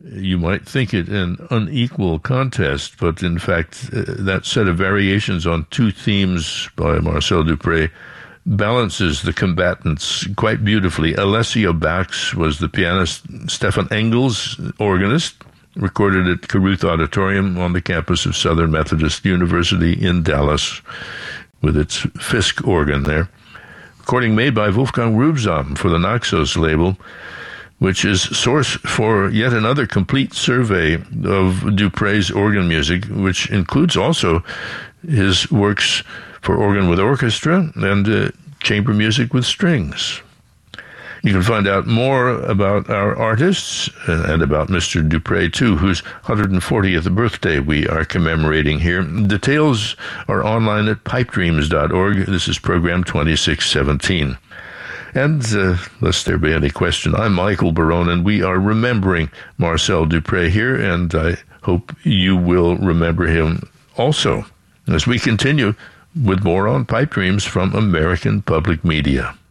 You might think it an unequal contest, but in fact, that set of variations on two themes by Marcel Dupré balances the combatants quite beautifully. Alessio Bax was the pianist, Stefan Engels, organist, recorded at Caruth Auditorium on the campus of Southern Methodist University in Dallas with its Fisk organ there. Recording made by Wolfgang Rubsam for the Naxos label, which is source for yet another complete survey of Dupré's organ music, which includes also his works for organ with orchestra and chamber music with strings. You can find out more about our artists and about Mr. Dupré, too, whose 140th birthday we are commemorating here. Details are online at pipedreams.org. This is program 2617. And lest there be any question, I'm Michael Barone, and we are remembering Marcel Dupré here, and I hope you will remember him also as we continue with more on Pipe Dreams from American Public Media.